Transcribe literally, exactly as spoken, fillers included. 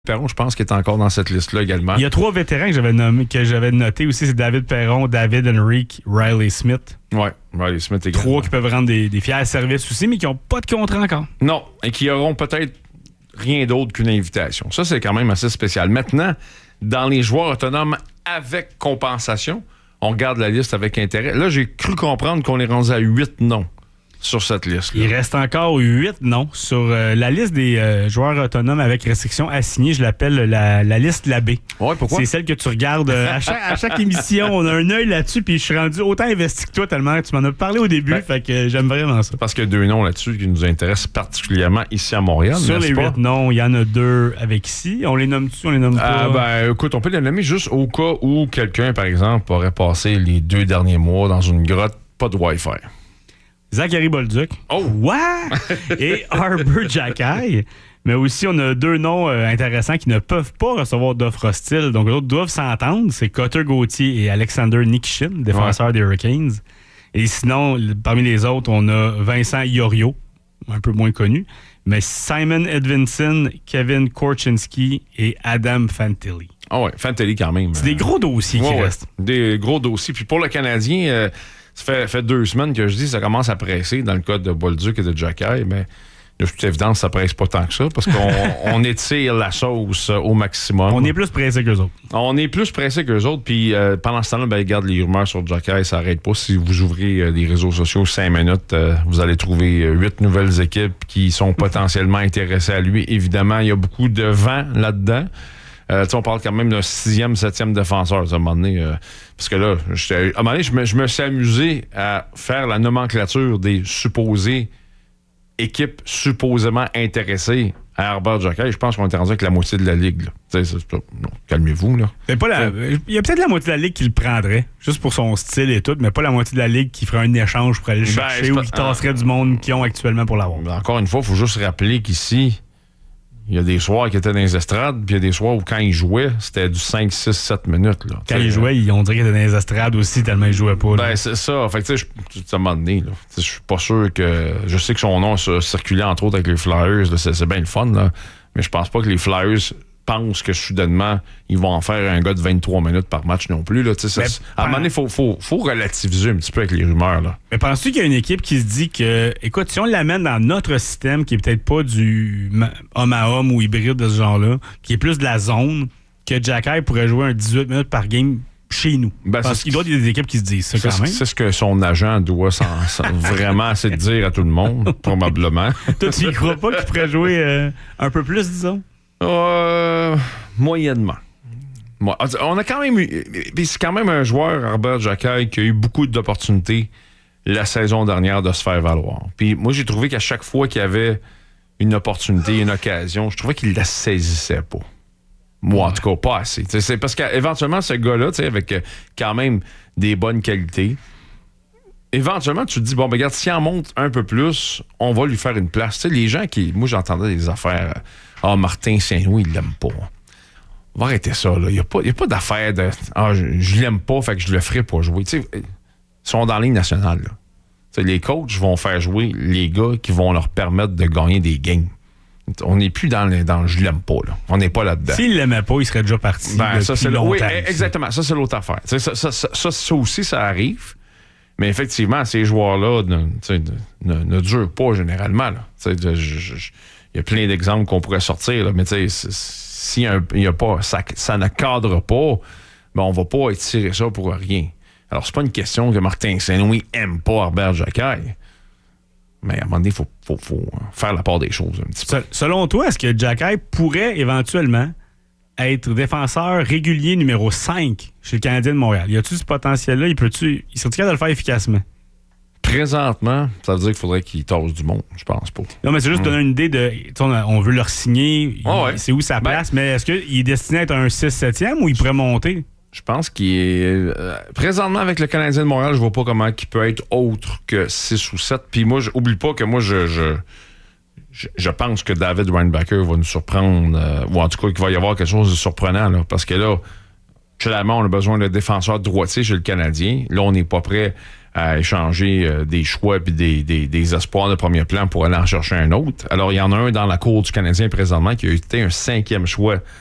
Perron, je pense qu'il est encore dans cette liste-là également. Il y a trois vétérans que j'avais nommé, que j'avais noté aussi, c'est David Perron, David Henrique, Riley Smith. Oui, Riley Smith également. Trois qui peuvent rendre des, des fiers services aussi, mais qui n'ont pas de contrat encore. Non, et qui auront peut-être rien d'autre qu'une invitation. Ça, c'est quand même assez spécial. Maintenant, dans les joueurs autonomes avec compensation, on regarde la liste avec intérêt. Là, j'ai cru comprendre qu'on est rendu à huit noms sur cette liste. Il reste encore huit noms sur euh, la liste des euh, joueurs autonomes avec restriction assignée. Je l'appelle la, la liste Labbé. Ouais, pourquoi? C'est celle que tu regardes euh, à, chaque, à chaque émission. On a un œil là-dessus, puis je suis rendu autant investi que toi tellement tu m'en as parlé au début. Ben, fait que euh, j'aime vraiment ça. Parce qu'il y a deux noms là-dessus qui nous intéressent particulièrement ici à Montréal. Sur les huit noms, il y en a deux avec ici. On les nomme-tu, on les nomme pas? Ah, ben, écoute, on peut les nommer juste au cas où quelqu'un, par exemple, aurait passé les deux derniers mois dans une grotte, pas de Wi-Fi. Zachary Bolduc. Oh! What? Et Arber Xhekaj. Mais aussi, on a deux noms euh, intéressants qui ne peuvent pas recevoir d'offres hostiles. Donc, les autres doivent s'entendre. C'est Cutter Gauthier et Alexander Nikishin, défenseurs ouais. des Hurricanes. Et sinon, parmi les autres, on a Vincent Iorio, un peu moins connu. Mais Simon Edvinson, Kevin Korchinski et Adam Fantilli. Ah oh ouais, Fantilli quand même. C'est des gros dossiers ouais, qui ouais. restent. Des gros dossiers. Puis pour le Canadien... Euh, Ça fait, fait deux semaines que je dis que ça commence à presser dans le cas de Bolduc et de Xhekaj, mais de toute évidence, ça presse pas tant que ça parce qu'on on étire la sauce au maximum. On est plus pressé qu'eux autres. On est plus pressé qu'eux autres, puis euh, pendant ce temps-là, ben, regarde les rumeurs sur Xhekaj, ça n'arrête pas. Si vous ouvrez euh, les réseaux sociaux cinq minutes, euh, vous allez trouver euh, huit nouvelles équipes qui sont potentiellement intéressées à lui. Évidemment, il y a beaucoup de vent là-dedans. Euh, on parle quand même d'un sixième, septième défenseur à un moment donné. Euh, parce que là, à un moment donné, je me, je me suis amusé à faire la nomenclature des supposées équipes supposément intéressées à Arber Xhekaj. Je pense qu'on est rendu avec la moitié de la Ligue. C'est, c'est, non, calmez-vous. Là. C'est pas la, il y a peut-être la moitié de la Ligue qui le prendrait, juste pour son style et tout, mais pas la moitié de la Ligue qui ferait un échange pour aller le chercher ben, ou pas, qui tasserait hein, du monde qu'ils ont actuellement pour l'avoir. Encore une fois, il faut juste rappeler qu'ici, il y a des soirs qui étaient dans les estrades, puis il y a des soirs où, quand ils jouaient, c'était du cinq, six, sept minutes. Là. Quand ils jouaient, on dirait qu'ils étaient dans les estrades aussi, tellement ils jouaient pas. Là. Ben, c'est ça. Fait que, tu sais, à un moment donné, je suis pas sûr que... Je sais que son nom a circulé, entre autres, avec les Flyers. Là, c'est, c'est bien le fun, là. Mais je pense pas que les Flyers pensent que, soudainement, ils vont en faire un gars de vingt-trois minutes par match non plus. Là. Ça, à un moment donné, il faut, faut, faut relativiser un petit peu avec les rumeurs. Là. Mais penses-tu qu'il y a une équipe qui se dit que, écoute, si on l'amène dans notre système, qui est peut-être pas du homme à homme ou hybride de ce genre-là, qui est plus de la zone, que Xhekaj pourrait jouer un dix-huit minutes par game chez nous? Ben, parce qu'il doit y avoir des équipes qui se disent ça quand même. C'est ce que son agent doit s'en, s'en vraiment essayer de dire à tout le monde, probablement. Toi, tu y crois pas qu'il pourrait jouer euh, un peu plus, disons? Euh, moyennement. On a quand même eu... C'est quand même un joueur, Arber Xhekaj, qui a eu beaucoup d'opportunités la saison dernière de se faire valoir. Puis moi, j'ai trouvé qu'à chaque fois qu'il y avait une opportunité, une occasion, je trouvais qu'il la saisissait pas. Moi, en tout cas, pas assez. T'sais, c'est parce qu'éventuellement, ce gars-là, avec euh, quand même des bonnes qualités, éventuellement, tu te dis, bon, ben regarde, s'il en monte un peu plus, on va lui faire une place. T'sais, les gens qui... Moi, j'entendais des affaires... Ah, Martin Saint-Louis, il l'aime pas. On va arrêter ça, là. Il n'y a, a pas d'affaire de... Ah, je, je l'aime pas, fait que je le ferai pas jouer. T'sais, ils sont dans la Ligue nationale, là. T'sais, les coachs vont faire jouer les gars qui vont leur permettre de gagner des games. On n'est plus dans le, dans le je l'aime pas, là. On n'est pas là-dedans. S'il l'aimait pas, il serait déjà parti. Ben, ça, c'est longtemps, oui, exactement. Ça, c'est l'autre affaire. Ça ça, ça, ça, ça aussi, ça arrive. Mais effectivement, ces joueurs-là ne, ne, ne durent pas généralement. Il y a plein d'exemples qu'on pourrait sortir, là, mais si un, y a pas, ça, ça ne cadre pas, ben on va pas étirer ça pour rien. Alors, c'est pas une question que Martin Saint-Louis aime pas Arber Xhekaj. Mais à un moment donné, il faut, faut, faut faire la part des choses un petit peu. Selon toi, est-ce que Xhekaj pourrait éventuellement être défenseur régulier numéro cinq chez le Canadien de Montréal? Y a-tu ce potentiel-là? Il peut-tu, il serait-tu capable de le faire efficacement? Présentement, ça veut dire qu'il faudrait qu'il tasse du monde, je pense pas. Non, mais c'est juste mmh. donner une idée de... On, on veut le signer, oh ouais. c'est où sa place, ben, mais est-ce qu'il est destiné à être un six septième ou il pourrait monter? Je pense qu'il est... Euh, présentement, avec le Canadien de Montréal, je vois pas comment il peut être autre que six ou sept. Puis moi, oublie pas que moi, je... je Je, je pense que David Reinbacher va nous surprendre, euh, ou en tout cas qu'il va y avoir quelque chose de surprenant, là, parce que là, clairement, on a besoin de défenseurs droitiers chez le Canadien. Là, on n'est pas prêt à échanger euh, des choix puis des, des, des espoirs de premier plan pour aller en chercher un autre. Alors, il y en a un dans la cour du Canadien présentement qui a été un cinquième choix